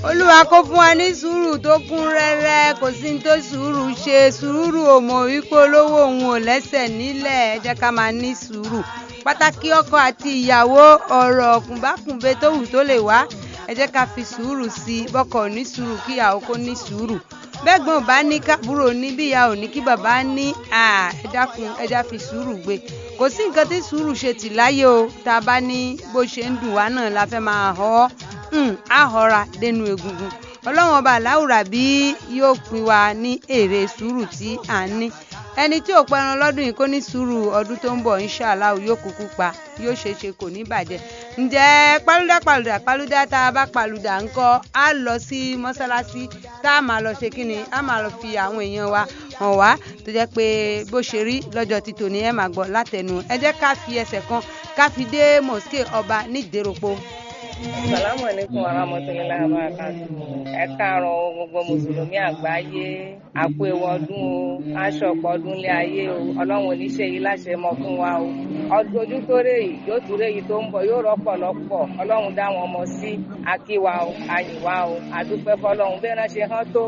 Olúwa kó fún wa ní sùúrù tó kún rẹ́rẹ́, kò sí ní tó sùúrù ṣe. Sùúrù ò mọ̀ wípé olówó òun ò lẹ́sẹ̀ nílẹ̀. Ẹ jẹ́ ká máa ní sùúrù. Pàtàkì ọkọ àti ìyàwó, ọ̀rọ̀ kùnbákùnbe tó wù tó lè wá. Ẹ jẹ́ ká fi sùúrù sí i. Bọ́kọ ní sùúrù kí ìyàwó kó ní sùúrù. Bẹ́gbọ́n bá ní kábúrò ní bí ìyá ò ní kí bàbá ní ẹ dákun ẹ já fi sùúrù gbé. Kò sí nǹkan tí sùúrù ṣe tì láyé o. Tá a bá ní bó ṣe ń dùn wá náà la fẹ́ máa họ́ àhọ́ra dénú egungun. Ọlọ́run ọba aláwùrà bí yóò pín wa ní èrè sùúrù tí à ń ní. Ẹni tí ò pẹran lọ́dún yìí kó ní sùúrù ọdún tó ń bọ̀ inshallah yóò kúkú pa, yóò ṣeéṣe kò ní bàjẹ́. Ǹjẹ́ pálúdà tá a bá pálúdà ńkọ́ á lọ sí mọ́sálásí tá a máa lọ ṣe kíni, a máa lọ fi àwọn èèyàn wa hàn wá tó jẹ́ pé bó ṣe rí lọ́jọ́ ti tòní ẹ máa gbọ́ látẹnu. Ẹ jẹ́ ká fi ẹsẹ̀ kan ká fi dé mosque ọba ní Ìdéròpó. Assalamu alaikum warahmatullahi wabarakatuh. Ẹ káàárọ̀ gbogbo mùsùlùmí àgbáyé. Àkú ewu ọdún o, aṣọ ọ̀pọ̀ ọdún lé ayé o. Ọlọ́run oníṣẹ́ yìí láṣẹ mọ́ fún wa o. Ọdún ojú tó rè yìí yóò tún rè yìí tó ń bọ̀ yóò rọ́pọ̀lọpọ̀. Ọlọ́run dá wọn mọ̀ sí akíwa o, àyìnwá o. Àdúpẹ́ fọlọ́run bẹ́ẹ̀ náà ṣe hán tó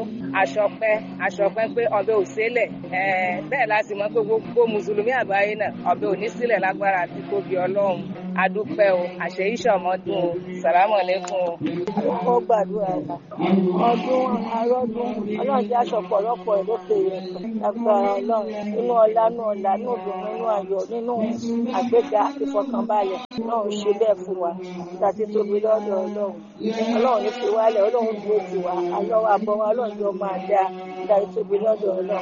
aṣọpẹ́ pé ọbẹ̀ ò sílẹ̀. Bẹ́ẹ̀ láti mọ̀ pé gbogbo mùsùlùmí àgbáyé náà ọbẹ̀ ò ní sílẹ̀ lágbára àti tóbi Ọlọ́run. Adúpẹ́ o, àṣẹ ìṣọ̀mọ́dún o. Sàlámù aláìkùm o. Ó gbàdúrà wa. Ọdún arọ́dún Ọlọ́run jẹ́ aṣọ pọ̀lọpọ̀ ìlókè yẹn. Lágbára Ọlọ́run nínú ọlá, nínú ọ̀la, nínú ìdùnnú, nínú ayọ̀, nínú àgbéga ìfọkànbalẹ̀. Ọlọ́run ṣe bẹ́ẹ̀ fún wa. Láti tóbi lọ́dọ̀ Ọlọ́run. Ọlọ́run ní fi wálẹ̀, Ọlọ́run dúró tì wá. Alọ́wọ́ àbọ̀ wa Ọlọ́run jọ máa dá. Láti tóbi lọ́dọ̀ Ọlọ́run.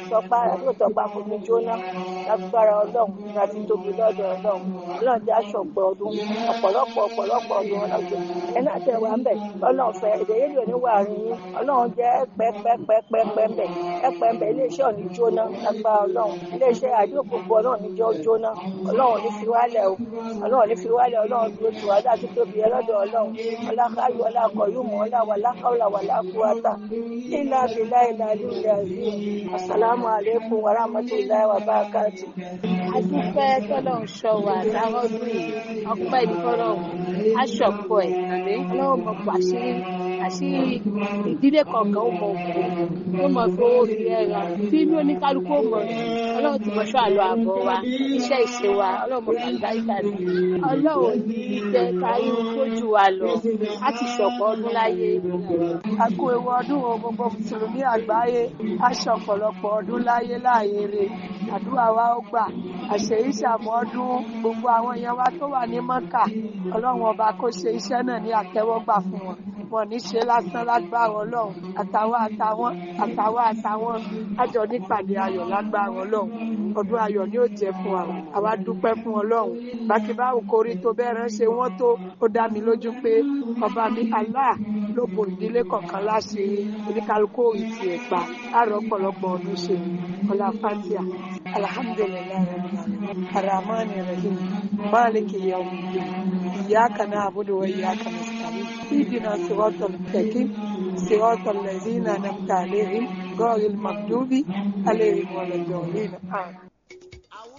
Tọpa fún mi jóná. Lágbára Ọlọ́run láti tóbi lọ́dọ̀ Ọlọ́run. Ọlọ́run jẹ́ aṣọ pọ̀ ọdún ọ̀pọ̀lọpọ̀ ọdún ọlọ́gbọ̀n. Ẹni àtẹ̀wà ń bẹ̀ Ọlọ́run fẹ́ èdè yédè oníwà rí yín. Ọlọ́run jẹ́ pẹ́pẹ́pẹ́pẹ́ ń bẹ̀. Ẹ̀pẹ́ ń bẹ̀ iléeṣẹ́ òní jóná. Lágbára Ọlọ́run iléeṣẹ́ àdókòkò Ọlọ́run ní jọ jóná. Ọlọ́run ní fi wálẹ̀ o. Ọlọ́run ní fi wálẹ̀ Ọlọ́run dúró tì wá láti tóbi ẹlọ́dọ̀ Ọlọ́run. Ọlákáyọ̀ ọlákọ̀yùmọ̀ ọláwàlákàwọ̀lá wàlákùwátà. Ilá bìlá ìlà lílẹ̀ àzí. Assalamu alaikum warahmatullahi wabarakatuh. Adúpẹ́ tọ́lọ́run ṣọ́ wa láwọn ọdún yìí. Ọpẹ́ ìdíkọ́lọ́run aṣọ̀pọ̀ ẹ̀ Ọlọ́run mọ̀ àṣírí ìdílé kọ̀ọ̀kan ó mọ̀ òkú ó mọ̀ fi owó fi ẹ̀rọ tí inú oníkálukú ó mọ̀ Ọlọ́run ti mọ̀ ṣọ́ àlọ́ àbọ̀ wa iṣẹ́ ìṣe wa Ọlọ́run mọ̀ àgbáyíká sí Ọlọ́run ní jẹ́ káyé kójú wa lọ láti ṣọ̀pọ̀ ọdún láyé. Àkú ewu ọdún o gbogbo mùsùlùmí àgbáyé aṣọ̀pọ̀lọpọ̀ ọdún láyé láàyè rẹ̀ àdúrà wa ó gbà àṣẹ ìṣàmọ́dún gbogbo àwọn èèyàn wa tó wà ní Mọ́kà Ọlọ́run ọba kó ṣe iṣẹ́ náà ní àtẹ́wọ́gbà fún wọn ní ṣe lásán lágbára Ọlọ́run àtàwọn àjọ nípàdé ayọ̀ lágbára Ọlọ́run ọdún ayọ̀ ni ó jẹ́ fún wa àwa dúpẹ́ fún Ọlọ́run bákibáwò korí tó bẹ́ẹ̀rẹ̀ ṣe wọ́n tó ó dá mi lójú pé ọba mi Allah ló bo ìdílé kọ̀ọ̀kan láṣìírí oníkálukú òrì ti ẹ̀ pa láàárọ̀ ọ̀pọ̀lọpọ̀ ọdún ṣe ọlá fatia alhamdulilayi arahmani rahim maliki yawmiddin iyyaka na'budu wa iyyaka nasta'in ihdina siratal mustaqim siratal ladzina an'amta alaihim ghayril maghdubi alaihim waladdallin.